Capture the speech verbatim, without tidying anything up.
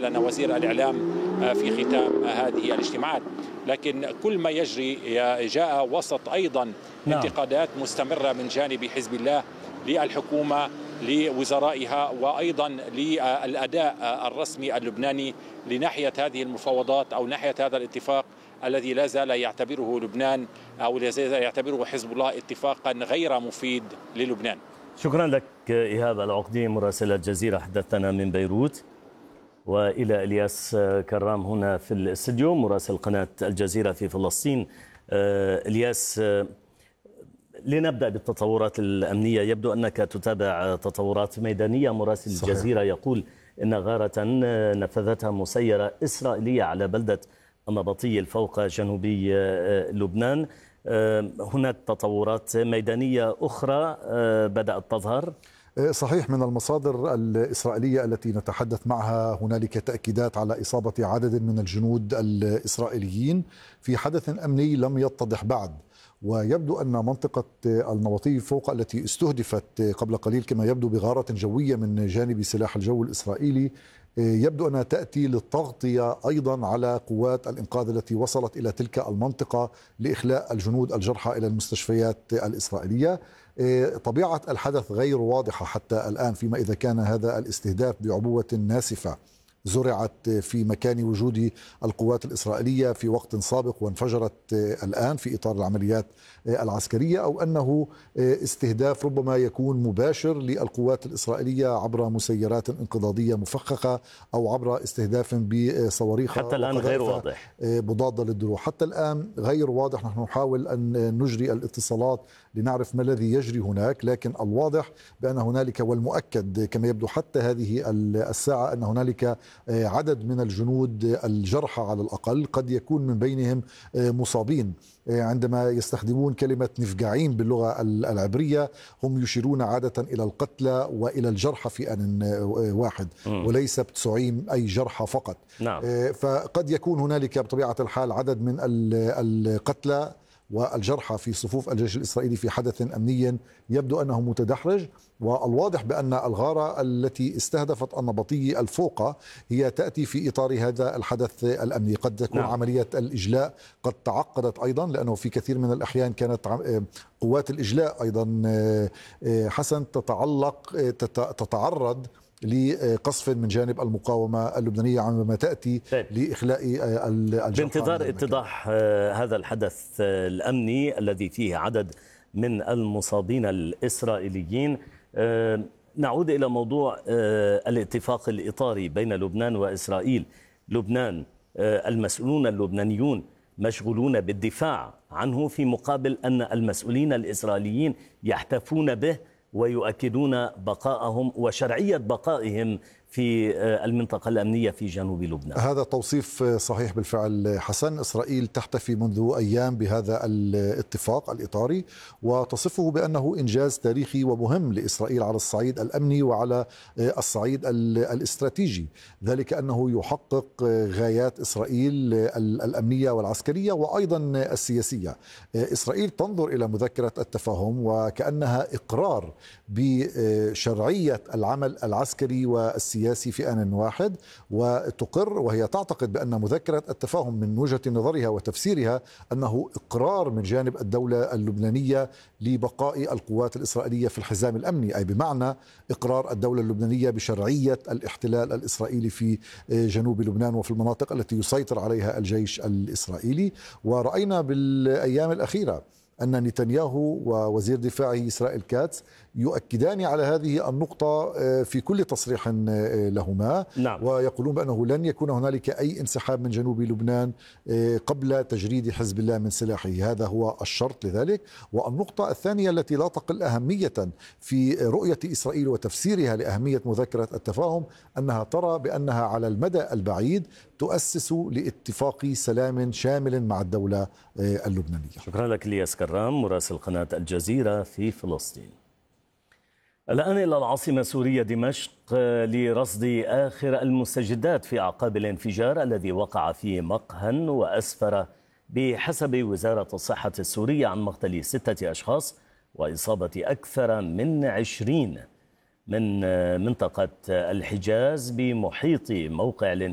أعلن وزير الإعلام في ختام هذه الاجتماعات. لكن كل ما يجري جاء وسط أيضا نعم. انتقادات مستمرة من جانب حزب الله للحكومة لوزرائها وأيضا للأداء الرسمي اللبناني لناحية هذه المفاوضات أو ناحية هذا الاتفاق الذي لا زال يعتبره لبنان أو لا زال يعتبره حزب الله اتفاقا غير مفيد للبنان. شكرا لك إيهاب العقدي مراسل الجزيرة حدثنا من بيروت، وإلى إلياس كرام هنا في الاستديو مراسل قناة الجزيرة في فلسطين. إلياس، لنبدأ بالتطورات الأمنية. يبدو أنك تتابع تطورات ميدانية. مراسل صحيح. الجزيرة يقول إن غارة نفذتها مسيرة إسرائيلية على بلدة النبطي الفوق جنوبي لبنان. هناك تطورات ميدانية أخرى بدأت تظهر. صحيح، من المصادر الإسرائيلية التي نتحدث معها هنالك تأكيدات على إصابة عدد من الجنود الإسرائيليين في حدث أمني لم يتضح بعد. ويبدو أن منطقة النبطي فوق التي استهدفت قبل قليل كما يبدو بغارة جوية من جانب سلاح الجو الإسرائيلي يبدو أنها تأتي للتغطية أيضا على قوات الإنقاذ التي وصلت إلى تلك المنطقة لإخلاء الجنود الجرحى إلى المستشفيات الإسرائيلية. طبيعة الحدث غير واضحة حتى الآن، فيما إذا كان هذا الاستهداف بعبوة ناسفة زرعت في مكان وجود القوات الإسرائيلية في وقت سابق وانفجرت الآن في إطار العمليات العسكرية، أو أنه استهداف ربما يكون مباشر للقوات الإسرائيلية عبر مسيرات انقضاضية مفخخة أو عبر استهداف بصواريخ حتى الآن غير واضح مضادة للدروع. حتى الآن غير واضح. نحن نحاول أن نجري الاتصالات لنعرف ما الذي يجري هناك، لكن الواضح بأن هنالك والمؤكد كما يبدو حتى هذه الساعة أن هنالك عدد من الجنود الجرحى على الأقل، قد يكون من بينهم مصابين. عندما يستخدمون كلمة نفقعين باللغة العبرية هم يشيرون عادة إلى القتلى وإلى الجرحى في آن واحد وليس بتسعين أي جرحى فقط. نعم. فقد يكون هنالك بطبيعة الحال عدد من القتلى والجرحى في صفوف الجيش الإسرائيلي في حدث أمني يبدو أنه متدحرج. والواضح بأن الغارة التي استهدفت النبطي الفوقة هي تأتي في إطار هذا الحدث الأمني. قد تكون نعم. عملية الإجلاء قد تعقدت أيضا، لأنه في كثير من الأحيان كانت قوات الإجلاء أيضا حسن تتعلق تتعرض لقصف من جانب المقاومة اللبنانية عندما تأتي لإخلاء الجرحى. بانتظار اتضاح هذا الحدث الأمني الذي فيه عدد من المصابين الإسرائيليين، نعود إلى موضوع الاتفاق الإطاري بين لبنان وإسرائيل. لبنان المسؤولون اللبنانيون مشغولون بالدفاع عنه، في مقابل أن المسؤولين الإسرائيليين يحتفون به ويؤكدون بقائهم وشرعية بقائهم في المنطقة الأمنية في جنوب لبنان. هذا توصيف صحيح بالفعل حسن. إسرائيل تحتفي منذ أيام بهذا الاتفاق الإطاري وتصفه بأنه إنجاز تاريخي ومهم لإسرائيل على الصعيد الأمني وعلى الصعيد الاستراتيجي، ذلك أنه يحقق غايات إسرائيل الأمنية والعسكرية وأيضا السياسية. إسرائيل تنظر إلى مذكرة التفاهم وكأنها إقرار بشرعية العمل العسكري والسياسي في آن واحد، وتقر وهي تعتقد بأن مذكرة التفاهم من وجهة نظرها وتفسيرها أنه إقرار من جانب الدولة اللبنانية لبقاء القوات الإسرائيلية في الحزام الأمني، أي بمعنى إقرار الدولة اللبنانية بشرعية الاحتلال الإسرائيلي في جنوب لبنان وفي المناطق التي يسيطر عليها الجيش الإسرائيلي. ورأينا بالأيام الأخيرة أن نتنياهو ووزير دفاعه إسرائيل كاتس يؤكدان على هذه النقطة في كل تصريح لهما. نعم. ويقولون بأنه لن يكون هنالك أي انسحاب من جنوب لبنان قبل تجريد حزب الله من سلاحه، هذا هو الشرط لذلك. والنقطة الثانية التي لا تقل أهمية في رؤية إسرائيل وتفسيرها لأهمية مذكرة التفاهم أنها ترى بأنها على المدى البعيد تؤسس لاتفاق سلام شامل مع الدولة اللبنانية. شكرا لك إلياس كرام مراسل قناة الجزيرة في فلسطين. الآن إلى العاصمة السورية دمشق لرصد آخر المستجدات في أعقاب الانفجار الذي وقع في مقهى وأسفر بحسب وزارة الصحة السورية عن مقتل ستة أشخاص وإصابة أكثر من عشرين من منطقة الحجاز بمحيط موقع الانفجار.